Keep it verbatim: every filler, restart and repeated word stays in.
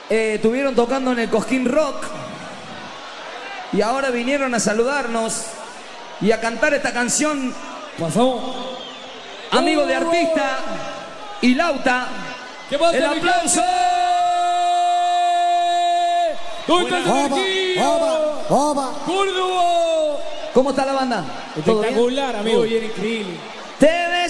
eh, estuvieron tocando en el Cosquín Rock y ahora vinieron a saludarnos y a cantar esta canción. Pasó. Amigo de artista y Lauta. ¿Qué pasa, el aplauso. ¿Dónde está el energía? ¡Córdoba! ¿Cómo está la banda? ¿Todo bien? Espectacular, amigo. Muy bien, increíble. Te